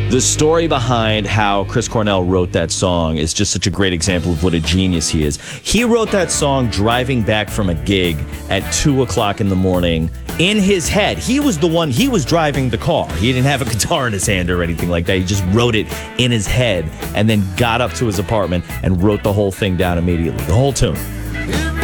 The story behind how Chris Cornell wrote that song is just such a great example of what a genius he is. He wrote that song driving back from a gig at 2 o'clock in the morning in his head. He was driving the car. He didn't have a guitar in his hand or anything like that. He just wrote it in his head and then got up to his apartment and wrote the whole thing down immediately, the whole tune.